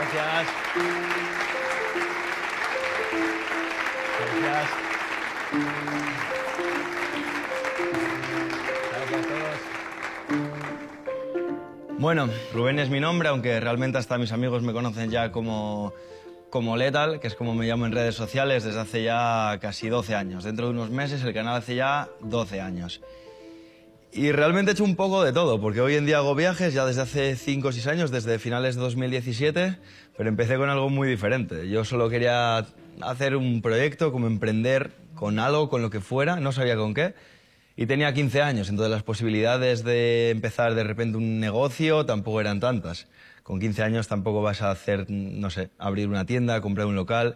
Gracias. Gracias. Gracias a todos. Bueno, Rubén es mi nombre, aunque realmente hasta mis amigos me conocen ya como Lethal, que es como me llamo en redes sociales desde hace ya casi 12 años. Dentro de unos meses el canal hace ya 12 años. Y realmente he hecho un poco de todo, porque hoy en día hago viajes ya desde hace 5 o 6 años, desde finales de 2017, pero empecé con algo muy diferente. Yo solo quería hacer un proyecto, como emprender con algo, con lo que fuera, no sabía con qué, y tenía 15 años, entonces las posibilidades de empezar de repente un negocio tampoco eran tantas. Con 15 años tampoco vas a hacer, no sé, abrir una tienda, comprar un local.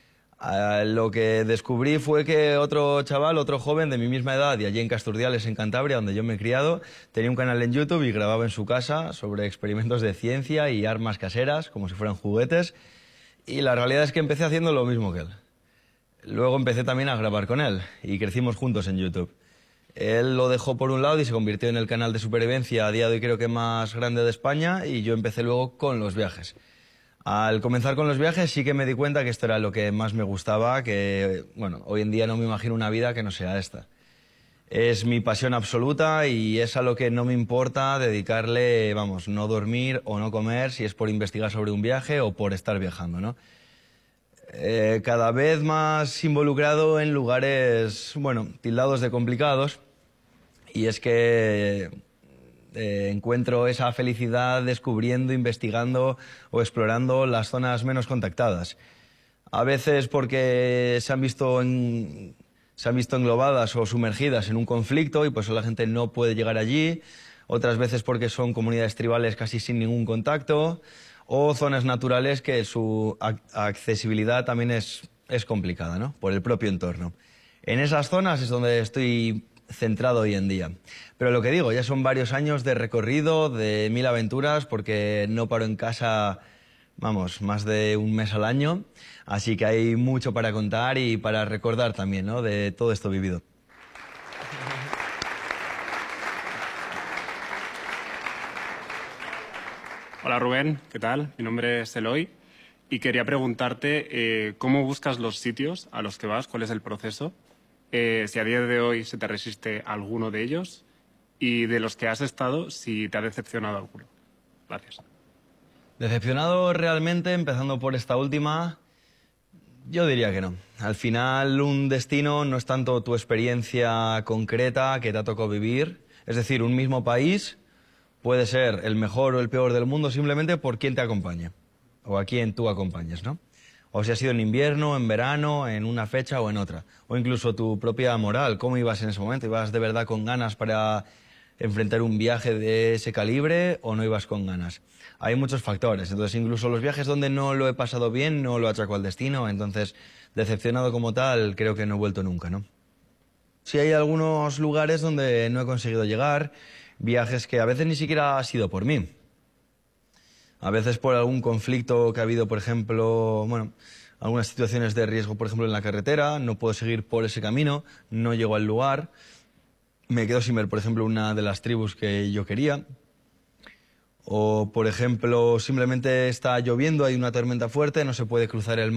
Lo que descubrí fue que otro chaval, otro joven de mi misma edad, y allí en Casturdiales, en Cantabria, donde yo me he criado, tenía un canal en YouTube y grababa en su casa sobre experimentos de ciencia y armas caseras, como si fueran juguetes, y la realidad es que empecé haciendo lo mismo que él. Luego empecé también a grabar con él y crecimos juntos en YouTube. Él lo dejó por un lado y se convirtió en el canal de supervivencia a día de hoy creo que más grande de España, y yo empecé luego con los viajes. Al comenzar con los viajes sí que me di cuenta que esto era lo que más me gustaba, que bueno, hoy en día no me imagino una vida que no sea esta. Es mi pasión absoluta y es a lo que no me importa dedicarle, vamos, no dormir o no comer si es por investigar sobre un viaje o por estar viajando, ¿no? Cada vez más involucrado en lugares, bueno, tildados de complicados, y es que encuentro esa felicidad descubriendo, investigando o explorando las zonas menos contactadas. A veces porque se han visto englobadas o sumergidas en un conflicto y pues la gente no puede llegar allí. Otras veces porque son comunidades tribales casi sin ningún contacto, o zonas naturales que su accesibilidad también es complicada, ¿no? Por el propio entorno. En esas zonas es donde estoy centrado hoy en día. Pero lo que digo, ya son varios años de recorrido, de 1000 aventuras, porque no paro en casa, vamos, más de un mes al año, así que hay mucho para contar y para recordar también, ¿no?, de todo esto vivido. Hola Rubén, ¿qué tal? Mi nombre es Eloy y quería preguntarte cómo buscas los sitios a los que vas, cuál es el proceso, si a día de hoy se te resiste alguno de ellos y de los que has estado, si te ha decepcionado alguno. Gracias. Decepcionado realmente, empezando por esta última, yo diría que no. Al final un destino no es tanto tu experiencia concreta que te ha tocado vivir, es decir, un mismo país puede ser el mejor o el peor del mundo simplemente por quién te acompaña o a quién tú acompañes, ¿no? O si ha sido en invierno, en verano, en una fecha o en otra. O incluso tu propia moral, cómo ibas en ese momento. ¿Ibas de verdad con ganas para enfrentar un viaje de ese calibre o no ibas con ganas? Hay muchos factores. Entonces, incluso los viajes donde no lo he pasado bien, no lo achaco al destino. Entonces, decepcionado como tal, creo que no he vuelto nunca, ¿no? Sí hay algunos lugares donde no he conseguido llegar, viajes que a veces ni siquiera ha sido por mí. A veces por algún conflicto que ha habido, por ejemplo, bueno, algunas situaciones de riesgo, por ejemplo, en la carretera, no puedo seguir por ese camino, no llego al lugar, me quedo sin ver, por ejemplo, una de las tribus que yo quería. O, por ejemplo, simplemente está lloviendo, hay una tormenta fuerte, no se puede cruzar el mar.